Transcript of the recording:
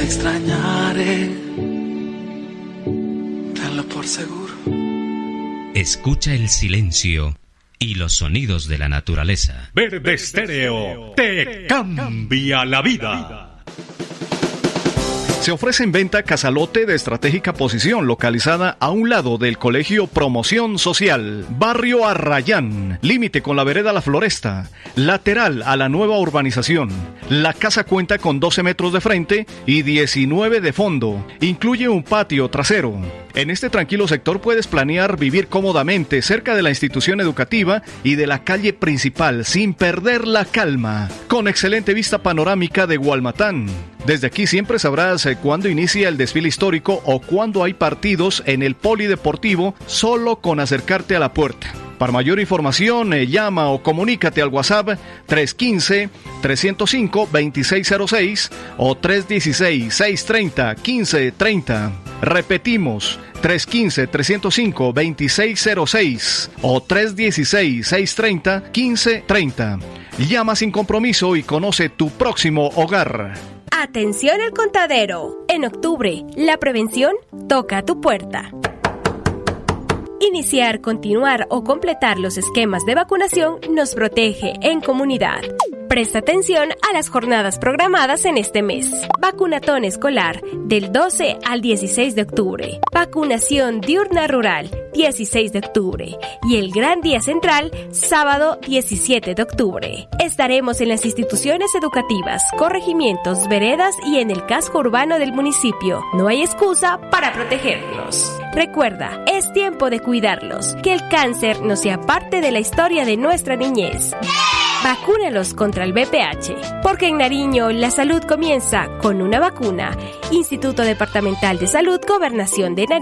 extrañaré, tenlo por seguro. Escucha el silencio y los sonidos de la naturaleza. Verde Estéreo te cambia la vida. Se ofrece en venta casalote de estratégica posición localizada a un lado del Colegio Promoción Social, Barrio Arrayán, límite con la vereda La Floresta, lateral a la nueva urbanización. La casa cuenta con 12 metros de frente y 19 de fondo. Incluye un patio trasero. En este tranquilo sector puedes planear vivir cómodamente cerca de la institución educativa y de la calle principal sin perder la calma, con excelente vista panorámica de Gualmatán. Desde aquí siempre sabrás cuándo inicia el desfile histórico o cuándo hay partidos en el polideportivo solo con acercarte a la puerta. Para mayor información, llama o comunícate al WhatsApp 315-305-2606 o 316-630-1530. Repetimos, 315-305-2606 o 316-630-1530. Llama sin compromiso y conoce tu próximo hogar. Atención al contadero. En octubre, la prevención toca a tu puerta. Iniciar, continuar o completar los esquemas de vacunación nos protege en comunidad. Presta atención a las jornadas programadas en este mes. Vacunatón escolar del 12 al 16 de octubre. Vacunación diurna rural 16 de octubre. Y el Gran Día Central, sábado 17 de octubre. Estaremos en las instituciones educativas, corregimientos, veredas y en el casco urbano del municipio. No hay excusa para protegerlos. Recuerda, es tiempo de cuidarlos. Que el cáncer no sea parte de la historia de nuestra niñez. Vacúnalos contra el VPH, porque en Nariño la salud comienza con una vacuna. Instituto Departamental de Salud, Gobernación de Nariño.